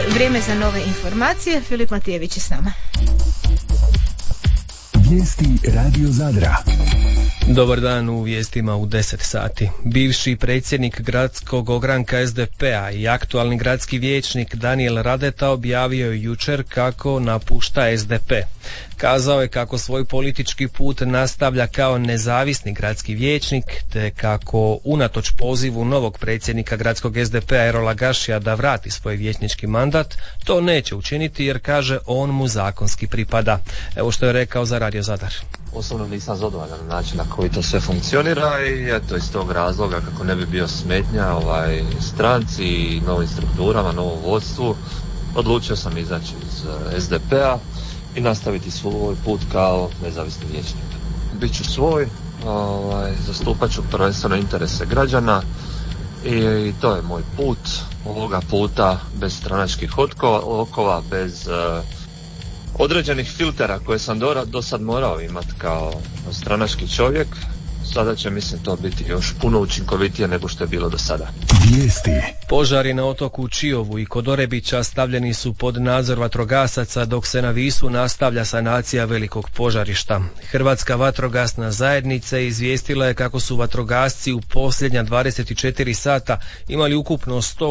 Vrijeme za nove informacije. Filip Matijević je s nama. Vijesti Radio Zadra. Dobar dan u vijestima u 10 sati. Bivši predsjednik gradskog ogranka SDP-a i aktualni gradski vijećnik Danijel Radeta objavio je jučer kako napušta SDP. Kazao je kako svoj politički put nastavlja kao nezavisni gradski vijećnik, te kako unatoč pozivu novog predsjednika gradskog SDP-a Erola Gašija da vrati svoj vijećnički mandat, to neće učiniti jer, kaže, on mu zakonski pripada. Evo što je rekao za Radio Zadar. Osobno nisam zadovoljan na način na koji to sve funkcionira i eto iz tog razloga kako ne bi bio smetnja stranci i novim strukturama, novom vodstvu, odlučio sam izaći iz SDP-a i nastaviti svoj put kao nezavisni vijećnik. Biću svoj, zastupat ću prvenstveno interese građana i to je moj put. Ovoga puta bez stranačkih okova, bez određenih filtera koje sam do sad morao imati kao stranački čovjek. Sada će, mislim, to biti još puno učinkovitije nego što je bilo do sada. Vijesti. Požari na otoku Čiovu i kod Orebića stavljeni su pod nadzor vatrogasaca, dok se na Visu nastavlja sanacija velikog požarišta. Hrvatska vatrogasna zajednica izvijestila je kako su vatrogasci u posljednja 24 sata imali ukupno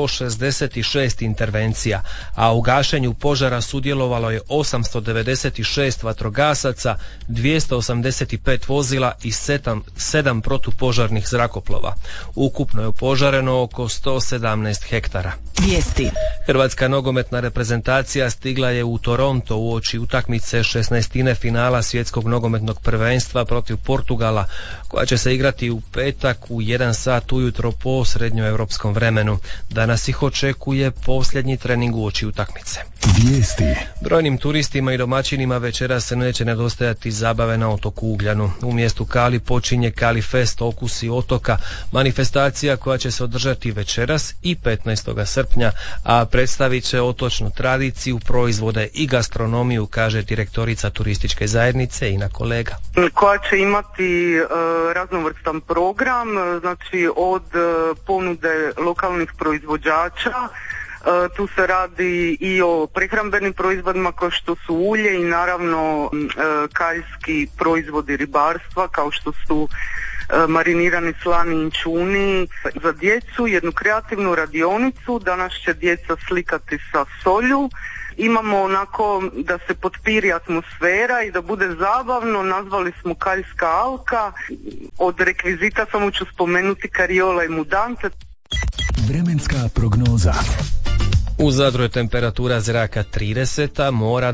166 intervencija, a u gašenju požara sudjelovalo je 896 vatrogasaca, 285 vozila i 7 protupožarnih zrakoplova. Ukupno je opožareno oko 117 hektara. Vijesti. Hrvatska nogometna reprezentacija stigla je u Toronto uoči utakmice 16. finala svjetskog nogometnog prvenstva protiv Portugala, koja će se igrati u petak u 1 sat ujutro po srednjoevropskom vremenu. Danas ih očekuje posljednji trening uoči utakmice. Vijesti. Brojnim turistima i domaćinima večera se neće nedostajati zabave na otoku Ugljanu. U mjestu Kali počinje Kali Fest, okusi otoka, manifestacija koja će se održati večeras i 15. srpnja, a predstavit će otočnu tradiciju, proizvode i gastronomiju, kaže direktorica turističke zajednice Ina Kolega. Koja će imati raznovrstan program, znači od ponude lokalnih proizvođača. Tu se radi i o prehrambenim proizvodima kao što su ulje i naravno kaljski proizvodi ribarstva kao što su marinirani slani inčuni. Za djecu jednu kreativnu radionicu, danas će djeca slikati sa solju. Imamo onako da se potpiri atmosfera i da bude zabavno, nazvali smo Kaljska alka. Od rekvizita samo ću spomenuti kariola i mudance. Vremenska prognoza. U Zadru je temperatura zraka 30, a mora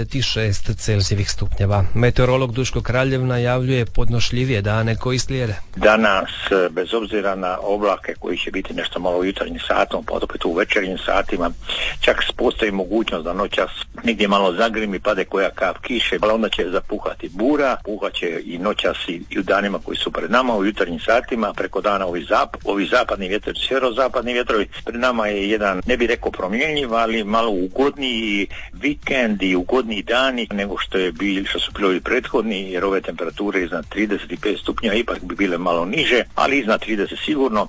26 Celzijevih stupnjeva. Meteorolog Duško Kraljev najavljuje podnošljivije dane koji slijede. Danas, bez obzira na oblake koji će biti nešto malo u jutarnjim satima, pa opet u večernjim satima, čak postoji mogućnost da noćas negdje malo zagrimi, pade koja kap kiše, ali onda će zapuhati bura, puhat će i noćas i u danima koji su pred nama, u jutarnjim satima, preko dana ovi zapadni vjetrovi, sjeverozapadni vjetrovi. Pred nama je jedan, ne bih rekao promjenjiv, ali malo ugodniji vikend i ugodniji dani nego što su bili prethodni, jer ove temperature iznad 35 stupnja ipak bi bile malo niže, ali iznad 30 sigurno.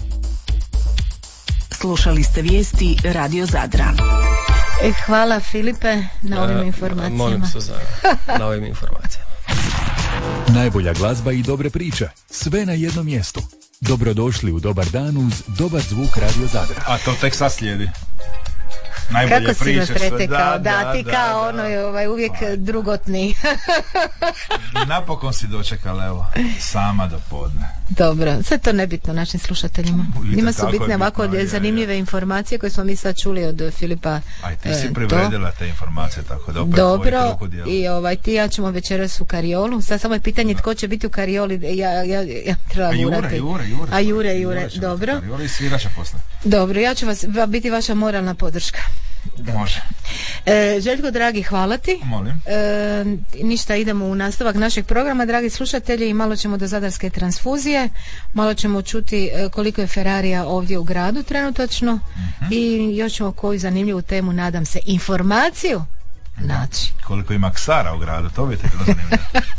Slušali ste vijesti Radio Zadra. Hvala Filipe na ovim informacijama. Molim Suzana na ovim informacijama. Najbolja glazba i dobre priče, sve na jednom mjestu. Dobrodošli u Dobar dan uz dobar zvuk Radio Zadra. A to tek sad slijedi. Najbolje kako priče, si me pretekao, da, ti kao ono je uvijek drugotni. Napokon si dočekala, evo, sama do podne. Dobro, sve to nebitno našim slušateljima. Njima su bitne ovako zanimljive informacije koje smo mi sad čuli od Filipa. Aj, ti si privredila te informacije tako da opet dobro, i ti ja ćemo večeras u Kariolu. Sad samo je pitanje tko će biti u Karioli. Ja treba gurati. Jure, dobro. Karioli svirača posle. Dobro, ja ću biti vaša moralna podrška. Može. Željko, dragi, hvala ti. Molim. Ništa, idemo u nastavak našeg programa, dragi slušatelji, i malo ćemo do zadarske transfuzije, malo ćemo čuti koliko je Ferrarija ovdje u gradu trenutačno, i još ćemo koju zanimljivu temu, nadam se, informaciju naći. Koliko ima ksara u gradu, to bi te bilo zanimljivo.